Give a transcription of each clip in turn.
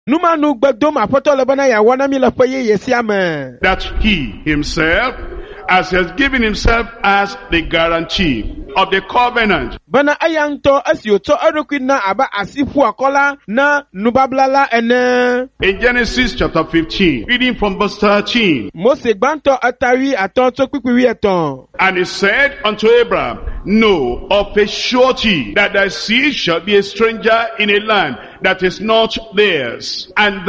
numanu gbedom apoto le bana ya wana mi le peye yesiame. That he himself, as he has given himself as the guarantee of the covenant. Bana ayanto asioto arokwina aba asifu akola na nubablala ene. In Genesis chapter 15, reading from verse 13. Mose gbanto atari atonto kwikwiri eton. And he said unto Abraham, know of a surety that thy seed shall be a stranger in a land that is not theirs, and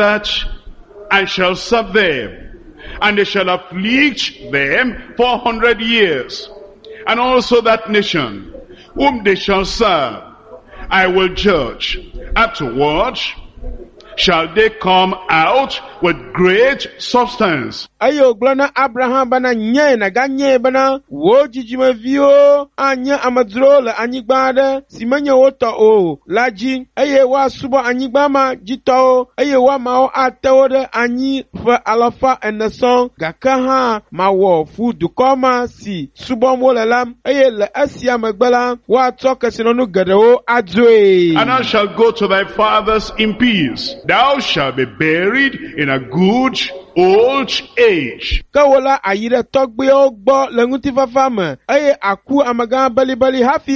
shall serve them, and they shall afflict them 400 years. And also that nation whom they shall serve, I will judge. Afterward shall they come out with great substance. Ayo glana Abraham bana nye na ganye bana wo jijime vio anya amadro la anyigbade simanya wota o laji aye wa subo anyigbama jito aye wa mao atewode anyi fa alafa eneson gakaha mawo fu dukoma si subo molelam aye la asia magbala wa toka sinonu gadewo adwe. And thou shalt go to thy fathers in peace. Thou shalt be buried in a good old age. Kawola ayire togbe ogbo lenguti fafame aye aku amaga bali hafi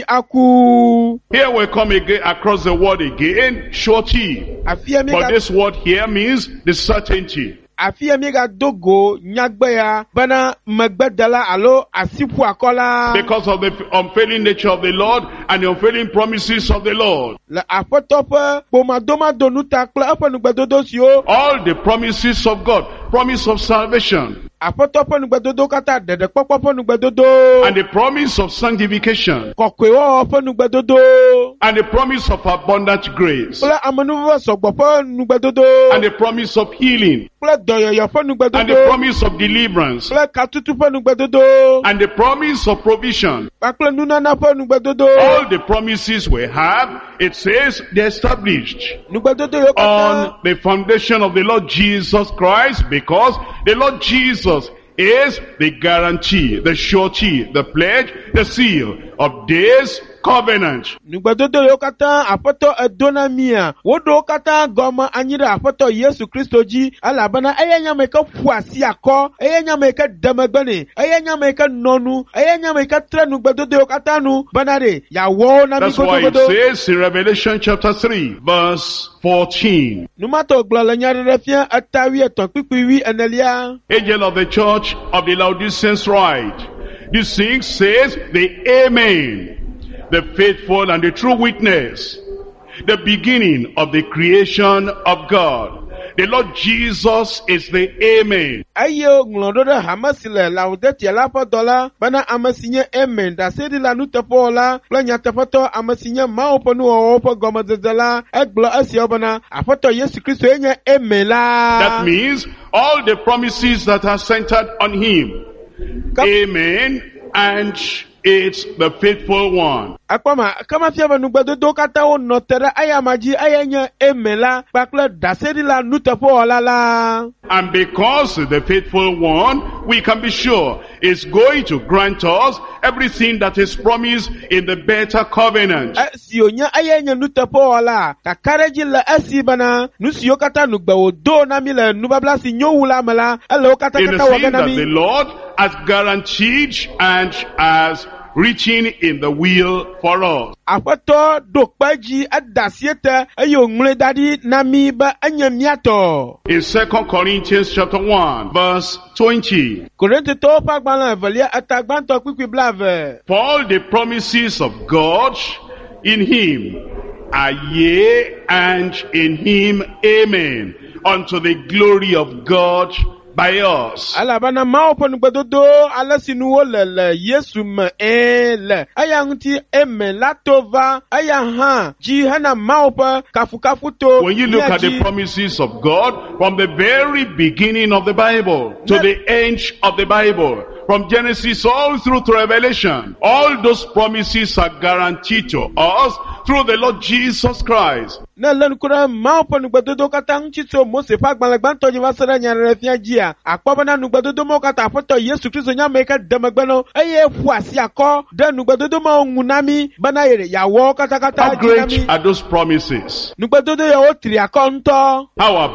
aku. Here we come again across the word again, surety. But this word here means the certainty. Afia miga dogo nyagbeya bana magbedala alo asipu akola. Because of the unfailing nature of the Lord and the unfailing promises of the Lord. La apotope pomadoma donuta kla apanugbedodo sio. All the promises of God, promise of salvation. Apotope nugbedodo kata dede popopo nugbedodo. And the promise of sanctification. Kokwewo opo nugbedodo. And the promise of abundant grace. Kla amanuwa sogbopo nugbedodo. And the promise of healing. Kla doyoyo po nugbedodo. And the promise of deliverance. Kla katutu po nugbedodo. And the promise of provision. Bakla nunana po nugbedodo. All the promises we have, it says they're established nugbedodo yo kata on the foundation of the Lord Jesus Christ, because the Lord Jesus is the guarantee, the surety, the pledge, the seal of this covenant. Nugbedodo yo kata apoto edonamia wodo kata goma anyira apoto Yesu Kristo ji alabana ayenya meka fuasi akọ ayenya meka damagbane ayenya meka nonu ayenya meka trenu nugbedodo yo kata nu banare ya wo na mi That's why it says in Revelation chapter 3 verse 14. Numato glola nyarere fia atawi eton pipiwi enelia. Angel of the church of the Laodiceans write, this thing says the Amen, the faithful and the true witness, the beginning of the creation of God. The Lord Jesus is the Amen. Ayo nglododa hamasile laudeti alapodola bana amasinya amen da sedi la nutepola planya tefoto amasinya maoponu opo gomadela eglo asiobana afoto Yesu Kristo enya amen la. That means all the promises that are centered on him. Amen, and it's the faithful one. Akpama kama fiaba nugbedodo kata o notere ayamaji ayenya emela bakle dasedi la nutepo olala. And because the faithful one, we can be sure is going to grant us everything that is promised in the better covenant. Sionya ayenya nutepo ola kakareji la asibana nusio kata nugbedo na mile nubabla sinyo wula mala elo kata in the kata thing that waganami. The Lord has guaranteed and has reaching in the will for us. Apoto dokpaji adasiete ayo ngule dadi nami ba anyamiato. In 2 Corinthians chapter 1 verse 20. Korinte to pagbala valia atagbanto kwikwi blave. For all the promises of God in him are yea, and in him amen, unto the glory of God by us. Alabana maopo nugbedodo alasinuwo lele Yesu me ele ayanti eme latova ayaha jihana maopo kafukafuto. When you look at the promises of God from the very beginning of the Bible to the end of the Bible, from Genesis all through to Revelation, all those promises are guaranteed to us through the Lord Jesus Christ. Na len kura ma po nugbadodo kata nchito Mose fa gbalagba ntoji wasara nyare refia jia. Akpaba na nugbadodo mo kata afoto Yesu Kristo nya meka damagbano eye fu asi akọ de nugbadodo ma ongunami bana yere yawo kata How great are those promises? nugbadodo ya o tiri akọ nto. How